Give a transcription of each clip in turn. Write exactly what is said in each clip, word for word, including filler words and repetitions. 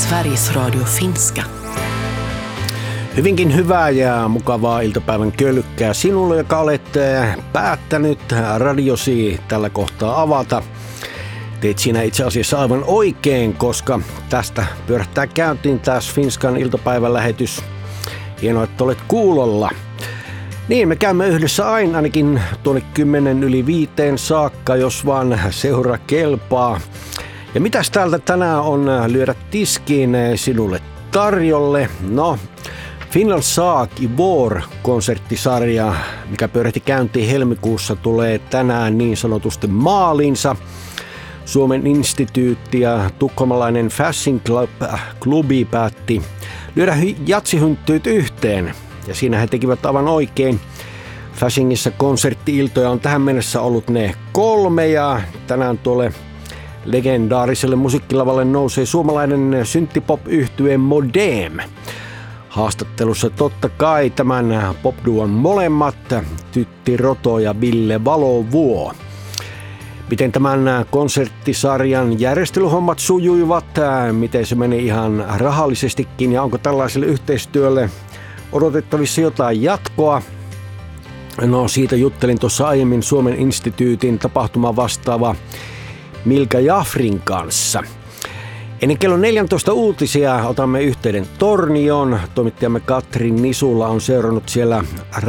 Sveriges Radio Finska. Hyvinkin hyvää ja mukavaa iltapäivän kölkkää sinulle, joka olet päättänyt radiosi tällä kohtaa avata. Teet siinä itse asiassa aivan oikein, koska tästä pyörähtää käyntiin taas Finskan iltapäivän lähetys. Hienoa, että olet kuulolla. Niin, me käymme yhdessä aina ainakin tuonne kymmenen yli viiteen saakka, jos vaan seura kelpaa. Ja mitäs täältä tänään on lyödä tiskiin sinulle tarjolle? No, Finland Sak i Vår-konserttisarja, mikä pyörähti käyntiin helmikuussa, tulee tänään niin sanotusti maaliinsa. Suomen instituutti ja tukholmalainen Fasching Club, klubi päätti lyödä jatsihynttyt yhteen. Ja siinä he tekivät aivan oikein. Faschingissa konsertti-iltoja on tähän mennessä ollut ne kolme ja tänään tuolle legendaariselle musiikkilavalle nousee suomalainen synttipop-yhtye Modem. Haastattelussa totta kai tämän popduon molemmat, Tytti Roto ja Ville Valovuo. Miten tämän konserttisarjan järjestelyhommat sujuivat, miten se meni ihan rahallisestikin ja onko tällaiselle yhteistyölle odotettavissa jotain jatkoa? No, siitä juttelin tuossa aiemmin Suomen instituutin tapahtuma vastaava Milka Jafrin kanssa. Ennen kello neljätoista uutisia otamme yhteyden Tornioon. Toimittajamme Katri Nisula on seurannut siellä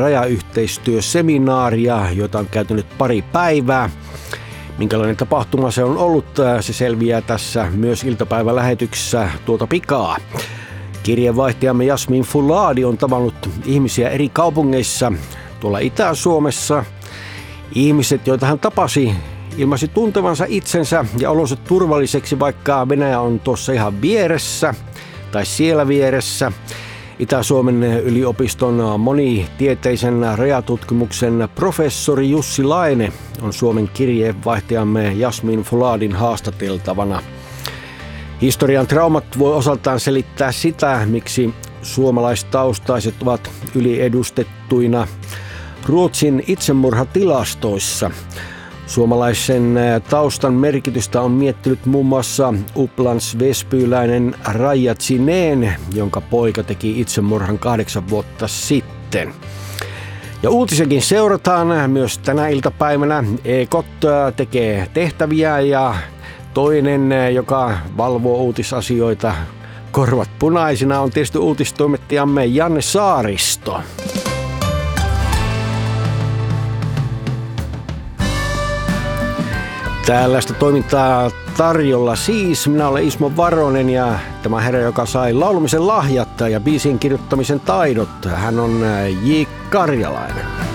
rajayhteistyöseminaaria, jota on käyty nyt pari päivää. Minkälainen tapahtuma se on ollut, se selviää tässä myös iltapäivän lähetyksessä tuota pikaa. Kirjeenvaihtajamme Jasmin Fuladi on tavannut ihmisiä eri kaupungeissa tuolla Itä-Suomessa. Ihmiset, joita hän tapasi, ilmaisi tuntevansa itsensä ja olonsa turvalliseksi, vaikka Venäjä on tuossa ihan vieressä tai siellä vieressä. Itä-Suomen yliopiston monitieteisen rajatutkimuksen professori Jussi Laine on Suomen kirjeenvaihtajamme Jasmin Fuladin haastateltavana. Historian traumat voi osaltaan selittää sitä, miksi suomalaistaustaiset ovat yliedustettuina Ruotsin itsemurhatilastoissa. Suomalaisen taustan merkitystä on miettinyt muun muassa Upplands-Väsbyläinen Raija Zinén, jonka poika teki itsemurhan kahdeksan vuotta sitten. Ja uutisenkin seurataan myös tänä iltapäivänä. E K O T tekee tehtäviä ja toinen, joka valvoo uutisasioita korvat punaisina, on tietysti uutistoimittajamme Janne Saaristo. Tällaista toimintaa tarjolla siis. Minä olen Ismo Varonen ja tämä herra, joka sai laulumisen lahjat ja biisien kirjoittamisen taidot, hän on J. Karjalainen.